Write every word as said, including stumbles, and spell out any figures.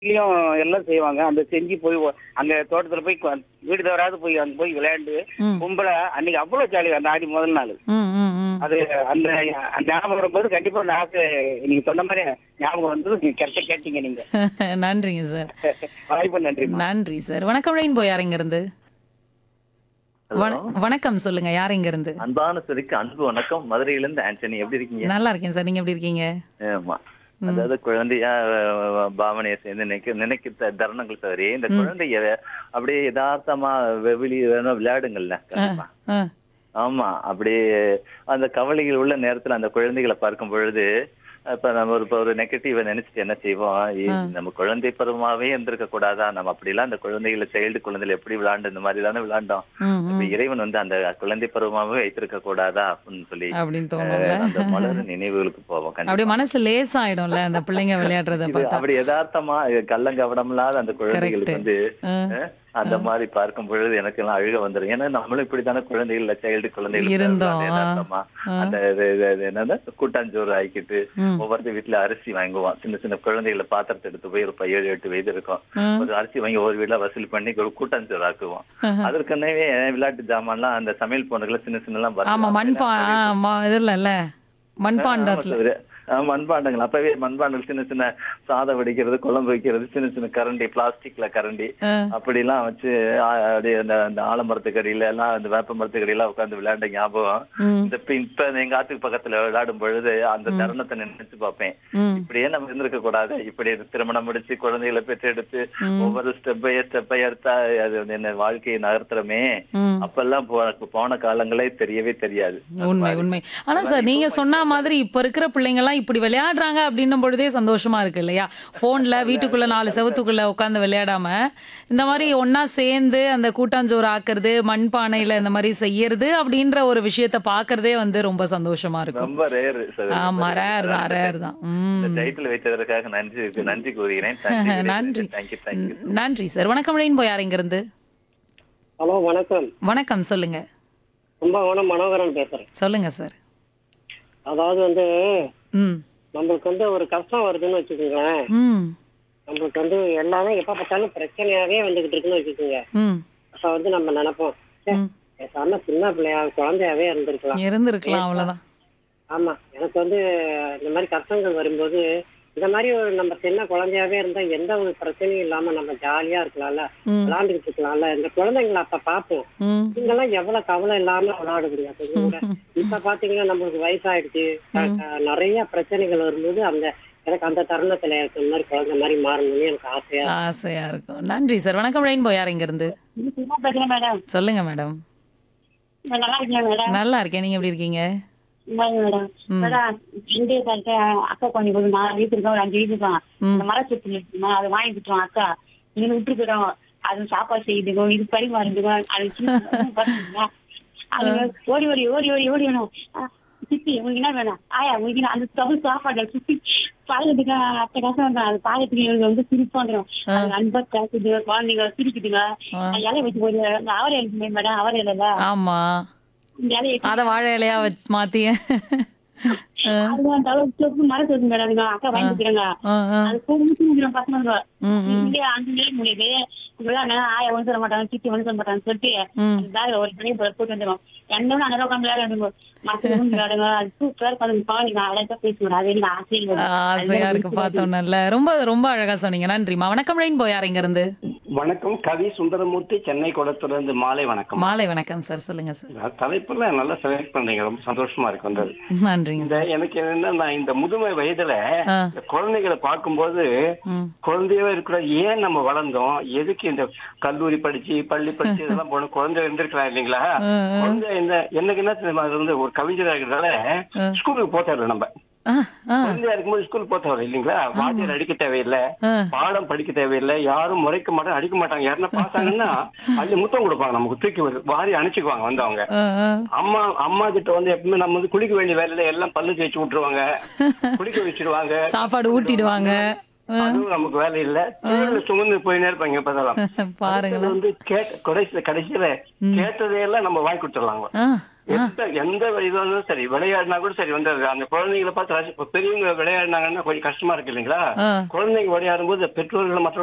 வீட்லயும் எல்லாம் செய்வாங்க. அந்த செஞ்சு போய் ஒ அங்க தோட்டத்துல போய் க வீடு தவறாது போய் அங்க போய் விளையாண்டு, ம். கும்பலா அன்னைக்கு அவ்வளோ ஜாலி அந்த ஆடி முதல் நாள். ம், ம், ம். அது அந்த அந்த ஞாபகம் வரும்போது கண்டிப்பா அந்த ஆசை நீங்க சொன்ன மாரி ஞாபகம் வந்தது. நீங்க கரெக்ட்டா கேட்டீங்க நீங்க. நன்றிங்க சார். வாய்ப்பு நன்றிம்மா. நன்றி சார். வணக்கம் ரெயின்போ யார் இங்கிருந்து? வண ஹலோ. வணக்கம் சொல்லுங்க. யார் இங்கிருந்து? அன்பான சுரிக்கு அன்பு வணக்கம். மதுரையிலிருந்து ஆண்டனி. எப்படி இருக்கீங்க? நல்லா இருக்கேன் சார். நீங்க எப்படி இருக்கீங்க? ஆமா. ம். அதாவது குழந்தையா அஹ், பாவனையை சேர்ந்து நினைக்க நினைக்க த- தருணங்கள் சரி. இந்த ம். குழந்தைய அப்படியே யதார்த்தமா வெ- வெளியே வேணும் விளையாடுங்கள்ல ஆ, கண்டிப்பா. ஆ. ஆமா. அப்படியே அந்த கவலைகள் உள்ள நேரத்துல அந்த குழந்தைகளை பார்க்கும் பொழுது இப்ப நம்ம ஒரு இப்ப ஒரு நெகட்டிவ நினைச்சிட்டு என்ன செய்வோம், ஏய், ஆ. நம்ம குழந்தை பருவமாவே இருந்திருக்க கூடாதா, நம்ம அப்படிலாம் அந்த குழந்தைகளை சைல்டு குழந்தைகள் எப்படி விளையாண்டு இந்த மாதிரி தானே விளையாண்டோம். ம், இப்ப ம். இறைவன் வந்து அந்த குழந்தை பருவமாவே வைத்திருக்க கூடாதா அப்படின்னு சொல்லி அப்படின்னு அஹ், தோணும்ல. அந்த மலர் நினைவுகளுக்கு போவோம் அப்படியே கண்டிப்பா. மனசு லேசாயிடும்ல அந்த பிள்ளைங்க விளையாடுறத இது பார்த்தா. அப்படி யதார்த்தமா கள்ளங்கவடம் இல்லாத அந்த கரெக்ட். குழந்தைகளுக்கு வந்து ஆ, அஹ், அந்த மாதிரி பார்க்கும் பொழுது எனக்கு எல்லாம் அழுக வந்துடும். ஏன்னா நம்மளும் இப்படித்தானே குழந்தைகள் சைல்டு குழந்தைகள் இருந்தோம். விளையாண்டு ஆ, யதார்த்தமா ஆ. அந்த இது- இது- இது என்னது கூட்டாஞ்சோறு ஆக்கிட்டு ம், ஒவ்வொருத்த வீட்டுல அரிசி வாங்குவோம். சின்ன சின்ன குழந்தைகளை பாத்திரத்தை எடுத்து போய் ஒரு ஏழு எட்டு வயது இருக்கும். ஆ, ஒரு அரிசி வாங்கி ஒரு வீட்டுல வசூல் பண்ணி ஒரு கூட்டாஞ்சோறு ஆக்குவோம். ஆஹா. அதற்கனவே விளையாட்டு ஜாமான்லாம் அந்த சமையல் பொருட்களை சின்ன சின்ன எல்லாம் ஆமா மண்பா ஆ, ம- இதுல இல்ல மண்பாண்டத்துல. மண்பாண்டங்கள் அப்பவே மண்பாண்டங்கள் சின்ன சின்ன சாதம் வடிக்கிறது, குழம்பு வைக்கிறது, சின்ன சின்ன கரண்டி, பிளாஸ்டிக்ல கரண்டி ஆ, அப்படிலாம் வச்சு ஆ, அப்படியே அந்த அந்த ஆலமரத்துக்கு அடியில எல்லாம் அந்த வேப்ப மரத்துக்கு அடியில உட்கார்ந்து விளையாண்ட ஞாபகம். ம், இந்த இப்ப இப்ப எங்க ஆத்துக்கு பக்கத்துல விளையாடும் பொழுது அந்த தருணத்தை நினைச்சு பார்ப்பேன். ம், இப்படியே நம்ம இருந்திருக்க கூடாது. இப்படி திருமணம் முடிச்சு குழந்தைகளை பெற்றெடுத்து ம், ஒவ்வொரு ஸ்டெப் பை ஸ்டெப் எடுத்தா அது வந்து என்ன வாழ்க்கையை நகர்த்துறமே. ம். அப்பெல்லாம் போ- போன காலங்களே தெரியவே தெரியாது. அது உண்மை மாதிரி. உண்மை. ஆனா அதான் சார் நீங்க இப்போ சொன்ன மாதிரி இப்ப இருக்கிற பிள்ளைங்க எல்லாம் இப்படி விளையாடுறாங்க அப்படின்னும் பொழுதே சந்தோஷமா இருக்கு இல்லையா? போன்ல வீட்டுக்குள்ள நாலு செவத்துக்குள்ள உட்கார்ந்து விளையாடாம இந்த மாதிரி ஒன்னா சேர்ந்து அந்த கூட்டாஞ்சோறு ஆக்குறது, மண்பானையில இந்த மாதிரி செய்யறது அப்படின்ற ஒரு விஷயத்த பாக்குறதே வந்து ரொம்ப சந்தோஷமா இருக்கும். ரொம்ப ரேர். ஆமா ரேர் தான் ரேர் தான். இந்த ம். டைட்டில் வைத்ததற்காக நன்றி நன்றி கூறுகிறேன். நன்றி. Thank you thank you. நன்றி சார். வணக்கம் ரெயின்போ யார் இங்கிருந்து? ஹலோ வணக்கம். வணக்கம் சொல்லுங்க. கும்பகோணம் மனோகரன் பேசுறேன். சொல்லுங்க சார். அதாவது வந்து ம், நம்மளுக்கு வந்து ஒரு கஷ்டம் வருதுன்னு வச்சுக்கோங்களேன். ம், நம்மளுக்கு வந்து எல்லாமே எப்ப பார்த்தாலும் பிரச்சனையாவே வந்துகிட்டு இருக்குன்னு வச்சுக்கோங்க. ம், அப்ப வந்து நம்ம நினைப்போம், ச்சே, ம். பேசாம சின்ன பிள்ளையா குழந்தையாவே இருந்திருக்கலாம். இருந்திருக்கலாம் அவ்வளவுதான். ஆமா, எனக்கு வந்து இந்த மாதிரி கஷ்டங்கள் வரும்போது இந்த மாதிரி ஒரு நம்ம சின்ன குழந்தையாவே இருந்தா எந்த ஒரு பிரச்சனையும் இல்லாம நம்ம ஜாலியா இருக்கலாம்ல, ம், விளையாண்டுட்டு இருக்கலாம்ல. இந்த குழந்தைங்களை அப்ப பார்ப்போம், ம், நீங்கெல்லாம் எவ்வளவு கவலை இல்லாம விளையாடுறீங்க கொஞ்சம் கூட. இப்ப பாத்தீங்கன்னா நம்மளுக்கு வயசாயிடுச்சு, க- க- நிறைய பிரச்சனைகள் வரும்போது அந்த எனக்கு அந்த தருணத்துல எனக்கு இந்த மாதிரி குழந்தை மாதிரி மாறணும்னு எனக்கு ஆசையா இருக்கு. ஆசையா இருக்கும். நன்றி சார். வணக்கம் ரெயின்போ யார் இங்கிருந்து? மேடம் சொல்லுங்க மேடம். நல்லா இருக்கீங்க மேடம். நல்லா இருக்கேன். நீங்க எப்படி இருக்கீங்க? மேடம் ம், மேடம் ரெண்டு பேருக்கு அக்கா கொஞ்சம் போது நாலு வீட்டு இருக்கோம், ஒரு அஞ்சு வீட்டு இருக்கோம். ம், அந்த மர சுத்தி இருக்குமா அதை வாங்கி விட்டுருவோம். அக்கா நீங்க விட்டுருக்கிறோம், அது சாப்பாடு செய்யுதுங்க, இது பரிமாறுதுங்க, அது சின்ன பாத்தீங்களா, அது ஓடி ஓடி ஓடி ஓடி ஓடி வேணும். சித்தி உங்களுக்கு என்ன வேணும், ஆயா உங்களுக்கு என்ன- அந்த தமிழ் சாப்பாடு சுத்தி பாக்கிறதுக்கு அத்தை கஷ்டம் வந்தோம். அது பாக்கிறதுக்கு எங்களுக்கு வந்து சிரிப்பா வந்துடும். ஆ, அது அன்பா பேசுது, குழந்தைங்க சிரிக்குதுங்க. ஆ. இலை வச்சு போய் இந்த அவரை எழுதுமே மேடம், அவரை இல்லைல்ல ஆமா இந்த இலையை அத வாழை இலையா வச்சு மாத்தி. ஆ, அதுதான் தலை சொப்பு மர சொப்பு மேடம், அதுங்க அக்கா வாங்கி கொடுக்குறாங்க. ஆ, ஆ. அது போட்டு பசங்க ம், ம், இங்கே அஞ்சு நேரம் முடியுது. இப்பெல்லாம் ஆயா ஒன்று சொல்ல மாட்டாங்க, சித்தி ஒன்று சொல்ல மாட்டாங்கன்னு சொல்லிட்டு ம். அந்த பேக் ஒரு பண்ணி போட்டு வந்துடும். ரெண்டும் அங்கே உட்காந்து விளையாடுங்க, மரத்துல விளையாடுங்க. அது சூப்பரா இருக்கும். குழந்தைங்க அழகா பேசுவாங்க. அது எனக்கு ஆசையா ஆசையா இருக்கு பார்த்தோன்னல்ல. ரொம்ப ரொம்ப அழகா சொன்னீங்க. நன்றிமா. வணக்கம் ரெயின்போ யார் இங்கிருந்து? வணக்கம். கவி சுந்தரமூர்த்தி, சென்னை குளத்திலிருந்து. மாலை வணக்கம். மாலை வணக்கம் சார். சொல்லுங்க சார். தலைப்புல நல்லா செலக்ட் பண்றீங்க, ரொம்ப சந்தோஷமா இருக்கு வந்தது. நன்றிங்க இந்த சார். எனக்கு என்னன்னா, இந்த முதுமை வயதுல ஆ, இந்த குழந்தைகளை பார்க்கும்போது ம், குழந்தையவே இருக்கிற ஏன் நம்ம வளர்ந்தோம், எதுக்கு இந்த கல்லூரி படிச்சு பள்ளி படிச்சு இதெல்லாம் போன குழந்தை இருந்திருக்கலாம் இல்லைங்களா? ஆ, ஆ, குழந்தை என்ன எனக்கு என்ன தெரியுமா, அது வந்து ஒரு கவிஞராக இருக்கிறதால ஆ, ஸ்கூலுக்கு போத்தாரு. நம்ம ஆ, ஆ, குழந்தையா இருக்கும்போது ஸ்கூல் போத்தவர் இல்லைங்களா? வாத்தியார் அடிக்க தேவையில்லை, ஆ. பாடம் படிக்க தேவையில்லை, யாரும் முறைக்க மாட்டாங்க, அடிக்க மாட்டாங்க. யாருன்னா பார்த்தாங்கன்னா அது முத்தம் கொடுப்பாங்க, நமக்கு தூக்கி வரு- வாரி அணைச்சிக்குவாங்க வந்தவங்க. ஆ, ஆ. அம்மா அம்மா கிட்ட வந்து எப்பவுமே நம்ம வந்து குளிக்க வேண்டிய வேலையில எல்லாம் பல்லு தேய்ச்சி விட்டுருவாங்க, குளிக்க வச்சிருவாங்க, சாப்பாடு ஊட்டிடுவாங்க. ஆ, அதுவும் நமக்கு வேலை இல்ல. தேவையில சுமந்து போயினே இருப்பாங்க. இப்பதான் பாருங்களேன். வந்து கேட்ட கடைசியில கடைசியில கேட்டதையெல்லாம் நம்ம வாங்கி கொடுத்துடலாங்க. ஆ, எந்த எந்த இது வந்தாலும் சரி விளையாடினா கூட சரி வந்து அந்த குழந்தைங்களை பார்த்து ரசி- இப்ப பெரியவங்க விளையாடினாங்கன்னா கொஞ்சம் கஷ்டமா இருக்கு இல்லைங்களா? ஆ. குழந்தைங்க விளையாடும் போது பெற்றோர்கள் மற்ற